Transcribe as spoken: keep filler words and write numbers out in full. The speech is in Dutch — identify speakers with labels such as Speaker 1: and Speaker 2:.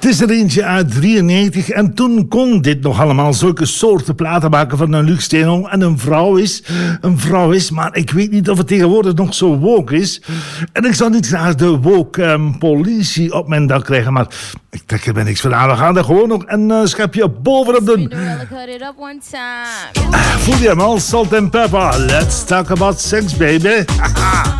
Speaker 1: Het is er eentje uit drieënnegentig en toen kon dit nog allemaal zulke soorten platen maken van een Luc Steenhol en een vrouw is. Een vrouw is, maar ik weet niet of het tegenwoordig nog zo woke is. En ik zou niet graag de woke um, politie op mijn dak krijgen, maar ik trek er bij niks van aan. We gaan er gewoon nog een uh, schepje bovenop doen. Uh, voel je hem al? Salt and pepper. Let's talk about sex, baby.